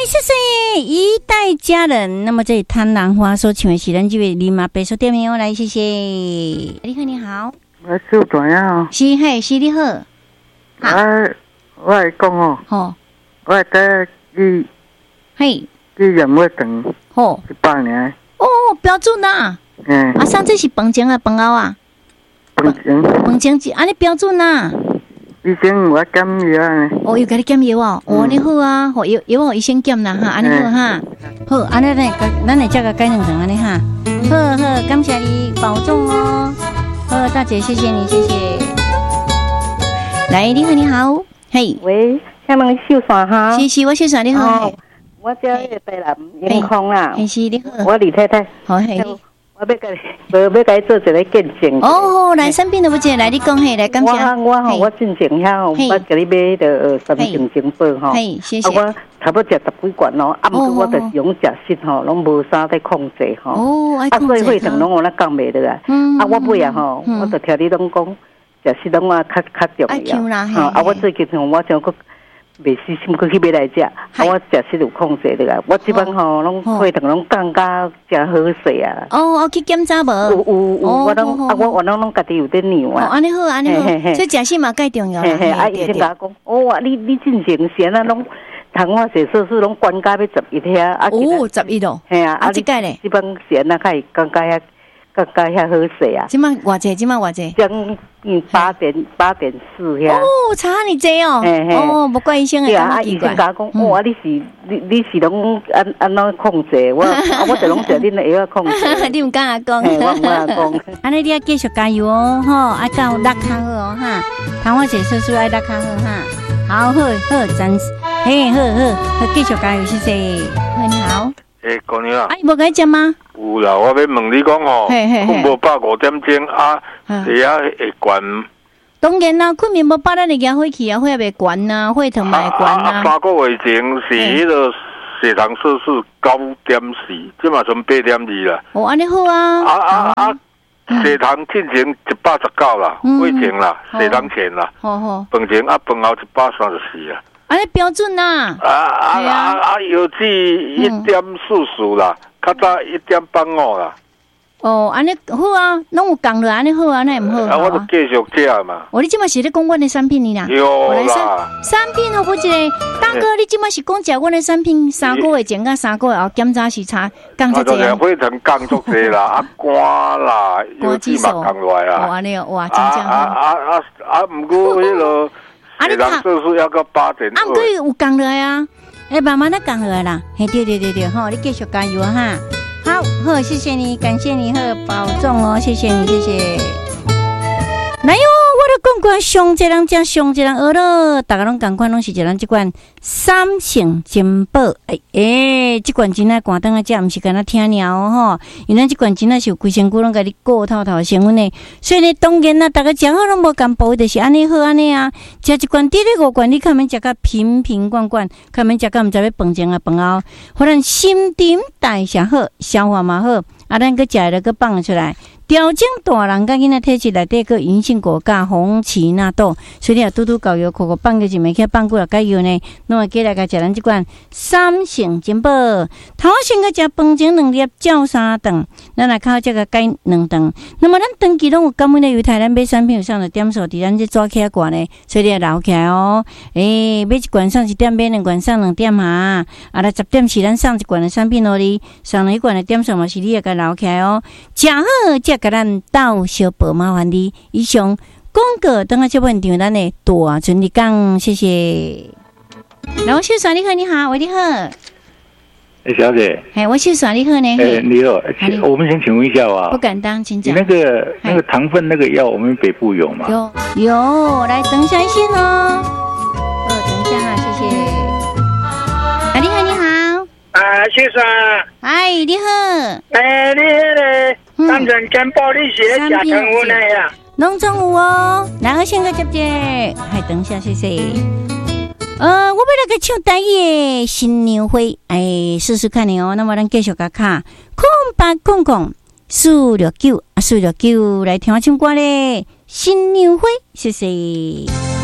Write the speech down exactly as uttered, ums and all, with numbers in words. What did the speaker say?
谢谢一代家人。那么这里贪兰花所请的是咱这位林马白说店面哦，来谢谢。你好，你好， 我做怎样？ 是嘿，是你好。 我我来讲哦， 好， 我在去嘿， 去养活长， 好， 一百年。 哦，标准啊。 嗯。 啊，上这是饭前啊，饭后啊。 饭前。 饭前是安尼标准啊。 医生我检药啊。 哦，又给你检药哦，哦，你好啊，好药药我医生检啦哈，安尼好哈，好，安尼咱咱来这个改两层安尼哈，好好，感谢你保重哦，好，大姐谢谢你，谢谢。来，你好，你好，嘿， 喂，请问秀山哈？ 是是，我秀山你好，哦、 我叫那个台南永康啦， 嘿是你好， 我李太太， 好嘿。 我要甲你，无要甲你做一个见证。 哦，来生病了不姐，来你讲嘿，来感谢。 我我吼，我进前遐吼，我甲你买的三重金宝吼， 嘿，谢谢。 啊，我差不多食十几罐咯，啊，毋过我就是用食食吼，拢无啥在控制吼。 哦， 啊，所以血糖拢有那降袂落啊。嗯。啊，我尾啊吼，我就听你拢讲，食食拢啊较较重要。吼，啊，我最近吼，我想讲。袂死心，佮去买来食，啊！我食食有控制的啦。我即摆吼，拢血糖拢降到真好势啊！ 哦，我去检查无？ 有有有，我拢啊，我我拢拢家己有在量啊。 哦，安尼好，安尼好，所以食食嘛介重要啦。 啊，医生甲我讲，哦，你你进前先啊，拢糖化血色素拢关到要十一遐啊。 哦，十一咯。 系啊， 啊，即届咧， 即摆先啊，较会降到遐。更加遐好势啊！ 即摆偌济？即摆偌济？ 将嗯八点八点四遐。 哦，差你济哦！哦，无怪医生诶， 啊，医生甲我讲，哇，你是你你是拢安安怎控制？我我就拢食恁的药控制。 你毋敢讲？ 我毋敢讲。 安尼你要继续加油哦，吼，爱到六较好哦，哈，糖化血色素爱六较好哈。好好好，真嘿，好好好，继续加油，谢谢。好，你好。 诶，姑娘啊！ 啊，无甲食吗？ 有啦，我要问你讲吼，困无饱五点钟啊，血压会悬。 当然啦，困眠无饱，咱会压火气啊，血也袂悬呐，血糖嘛会悬呐。 三个月前是迄个血糖摄氏九点四，即嘛剩八点二啦。 哦，安尼好啊。 啊啊啊！血糖进前一百十九啦，血前啦，血糖前啦。好好。饭前啊，饭后一百三十四啊。 安尼标准呐！ 啊啊啊啊！药剂一点四四啦，较早一点八五啦。 哦，安尼好啊，拢有降落，安尼好啊，那毋好啊。 啊，我就继续食嘛。 哦，你即马是咧讲阮的产品呢啦？ 有啦。 产品好不一个，大哥，你即马是讲食阮的产品，三个月前甲三个月后检查是差降遮济啊？ 血糖降足济啦，啊肝啦，药剂嘛降落来啊。 哇，安尼哇，真正好。 啊啊啊啊！毋过迄个。血糖摄氏要到八点二， 啊，佮有降落来啊，哎，慢慢的降落来啦，嘿，对对对对，吼，你继续加油哈，好，好，谢谢你，感谢你，好，保重哦，谢谢你，谢谢。来哟，我都讲过，上一人加上一人学咯，大家拢共款，拢是一人这款三性金宝，哎哎，这款真爱关灯啊，这毋是干那听鸟哦吼，因为这款真爱是有规身躯拢甲你过透透成分的，所以呢，当然啦，大家食好拢无共补，就是安尼好安尼啊，食一罐滴滴五罐，你看免食甲瓶瓶罐罐，看免食甲毋知要饭前啊饭后，互咱新陈代谢好，消化嘛好，啊，咱个食了个放出来。调整大人甲囡仔体质内底个银杏果加红荠纳豆，所以你啊拄拄搞药，口口放个一枚去放过来解药呢，拢会过来甲食咱即款三性金宝。头先个食饭前两粒，照三顿，咱来靠这个解两顿。那么咱长期拢有感染的犹太，咱买产品有上的点数伫咱这抓起来罐呢，所以你要留起来哦。诶、欸，买一罐上一点，买两罐上两点哈。啊，来十点是咱上一罐的产品咯，你上两罐的点数嘛是你要甲留起来哦。食好食。甲咱斗小宝麻烦你，以上广告等下就问场咱的大顺利讲，谢谢。来，我秀爽你好，你好，喂，你好。 哎，小姐。 哎，我秀爽你好呢。 哎，你好，我们想请问一下啊。 不敢当，请讲。 你那个那个糖分那个药，我们北部有吗？ 有有，来等一下先哦。哦，等一下哈，谢谢。啊，你好，你好。 啊，秀爽。 哎，你好。 哎，你那个。三层金宝，你是咧食糖分的呀？ 拢总有哦，然后先个接接，还等一下，谢谢。呃，我要来个唱台语的新娘花，哎，试试看你哦。那么咱继续甲卡空八空空四六九啊，四六九来听我唱歌咧，新娘花，谢谢。